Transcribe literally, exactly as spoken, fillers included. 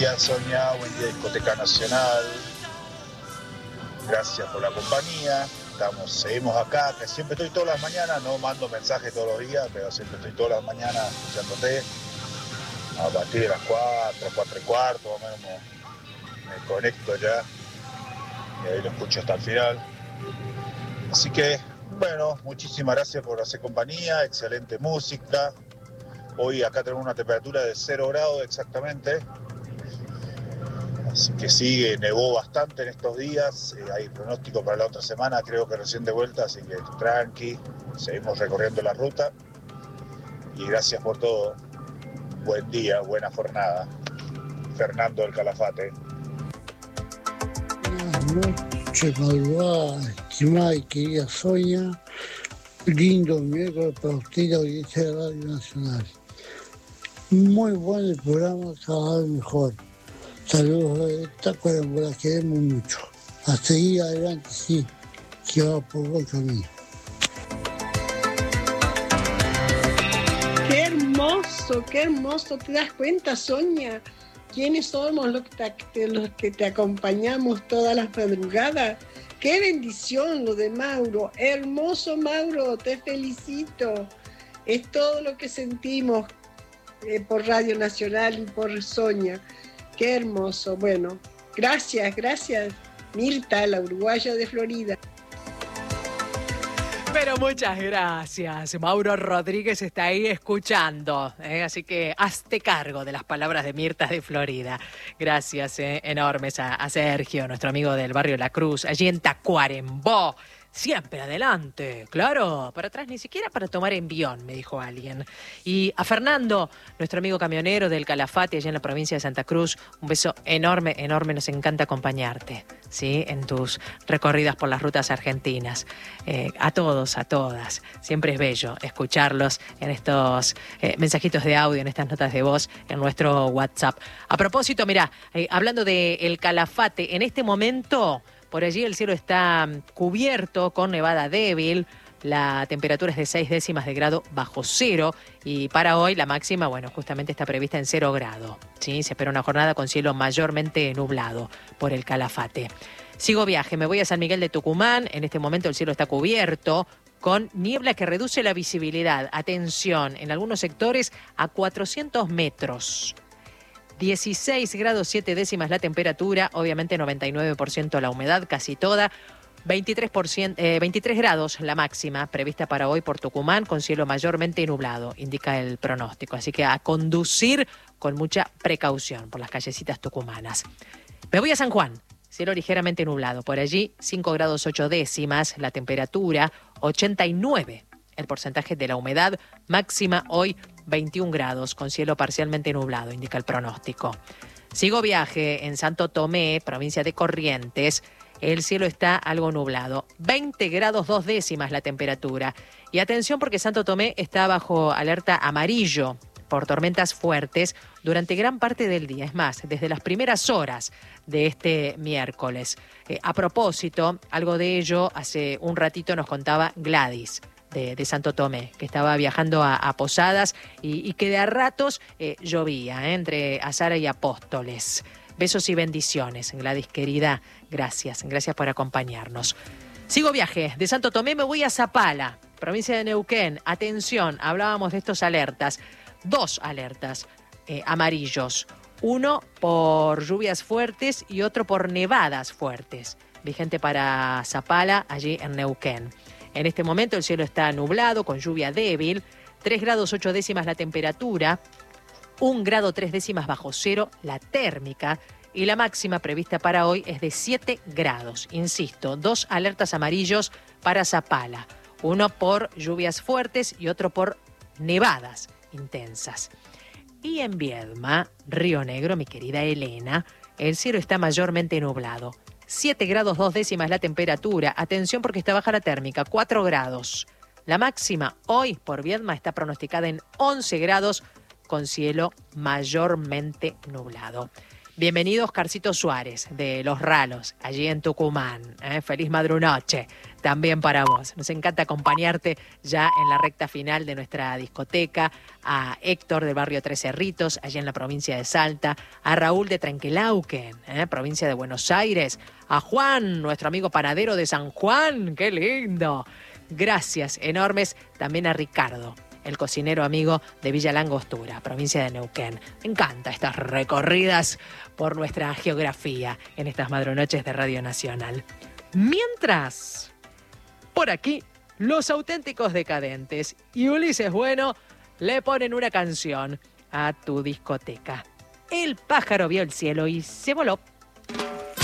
día, Sonia. Buen día, Discoteca Nacional. Gracias por la compañía. Estamos, seguimos acá, que siempre estoy todas las mañanas, no mando mensajes todos los días, pero siempre estoy todas las mañanas escuchándote. A partir de las cuatro, cuatro y cuarto, más o menos me, me conecto ya. Y ahí lo escucho hasta el final. Así que, bueno, muchísimas gracias por hacer compañía, excelente música. Hoy acá tenemos una temperatura de cero grados exactamente. Así que sí, nevó bastante en estos días. Eh, hay pronóstico para la otra semana, creo que recién de vuelta, así que tranqui. Seguimos recorriendo la ruta. Y gracias por todo. Buen día, buena jornada. Fernando del Calafate. Buenas noches, malvada, estimada y querida Sonia. Lindo miércoles para usted y la audiencia de Radio Nacional. Muy bueno el programa, cada vez mejor. Saludos de Tacuarembó, la queremos mucho. A seguir adelante, sí, que va por buen camino. Qué hermoso, qué hermoso. ¿Te das cuenta, Sonia? ¿Quiénes somos los que te, los que te acompañamos todas las madrugadas? ¡Qué bendición lo de Mauro! Hermoso, Mauro, te felicito. Es todo lo que sentimos eh, por Radio Nacional y por Sonia. ¡Qué hermoso! Bueno, gracias, gracias, Mirta, la uruguaya de Florida. Pero muchas gracias. Mauro Rodríguez está ahí escuchando, ¿eh? Así que hazte cargo de las palabras de Mirta de Florida. Gracias ¿eh? enormes a, a Sergio, nuestro amigo del barrio La Cruz, allí en Tacuarembó. Siempre adelante, claro, para atrás ni siquiera para tomar envión, me dijo alguien. Y a Fernando, nuestro amigo camionero del Calafate, allá en la provincia de Santa Cruz, un beso enorme, enorme, nos encanta acompañarte, ¿sí? En tus recorridas por las rutas argentinas. Eh, a todos, a todas, siempre es bello escucharlos en estos eh, mensajitos de audio, en estas notas de voz, en nuestro WhatsApp. A propósito, mirá, eh, hablando del Calafate, en este momento... Por allí el cielo está cubierto con nevada débil, la temperatura es de seis décimas de grado bajo cero y para hoy la máxima, bueno, justamente está prevista en cero grado. ¿Sí? Se espera una jornada con cielo mayormente nublado por el Calafate. Sigo viaje, me voy a San Miguel de Tucumán, en este momento el cielo está cubierto con niebla que reduce la visibilidad. Atención, en algunos sectores a cuatrocientos metros. dieciséis grados siete décimas la temperatura, obviamente noventa y nueve por ciento la humedad, casi toda. veintitrés, por ciento, eh, veintitrés grados la máxima prevista para hoy por Tucumán, con cielo mayormente nublado, indica el pronóstico. Así que a conducir con mucha precaución por las callecitas tucumanas. Me voy a San Juan, cielo ligeramente nublado. Por allí, cinco grados ocho décimas la temperatura, ochenta y nueve el porcentaje de la humedad, máxima hoy veintiún grados, con cielo parcialmente nublado, indica el pronóstico. Sigo viaje en Santo Tomé, provincia de Corrientes. El cielo está algo nublado. veinte grados dos décimas la temperatura. Y atención porque Santo Tomé está bajo alerta amarillo por tormentas fuertes durante gran parte del día. Es más, desde las primeras horas de este miércoles. Eh, a propósito, algo de ello hace un ratito nos contaba Gladys. De, de Santo Tomé, que estaba viajando a, a Posadas y, y que de a ratos eh, llovía eh, entre Azara y Apóstoles. Besos y bendiciones, Gladys querida, gracias, gracias por acompañarnos. Sigo viaje, de Santo Tomé me voy a Zapala, provincia de Neuquén. Atención, hablábamos de estos alertas, dos alertas eh, amarillos, uno por lluvias fuertes y otro por nevadas fuertes, vigente para Zapala, allí en Neuquén. En este momento el cielo está nublado, con lluvia débil, tres grados ocho décimas la temperatura, un grado tres décimas bajo cero la térmica y la máxima prevista para hoy es de siete grados. Insisto, dos alertas amarillos para Zapala, uno por lluvias fuertes y otro por nevadas intensas. Y en Viedma, Río Negro, mi querida Elena, el cielo está mayormente nublado. siete grados dos décimas la temperatura. Atención porque está baja la térmica, cuatro grados. La máxima hoy por Viedma está pronosticada en once grados con cielo mayormente nublado. Bienvenido Oscarcito Suárez, de Los Ralos, allí en Tucumán. ¿eh? Feliz madrunoche también para vos. Nos encanta acompañarte ya en la recta final de nuestra discoteca. A Héctor del barrio Tres Cerritos, allí en la provincia de Salta. A Raúl de Trenquelauquen, ¿eh? provincia de Buenos Aires. A Juan, nuestro amigo panadero de San Juan. ¡Qué lindo! Gracias enormes también a Ricardo, el cocinero amigo de Villa Langostura, provincia de Neuquén. Me encanta estas recorridas por nuestra geografía en estas madrunoches de Radio Nacional. Mientras, por aquí, los auténticos decadentes y Ulises Bueno le ponen una canción a tu discoteca. El pájaro vio el cielo y se voló.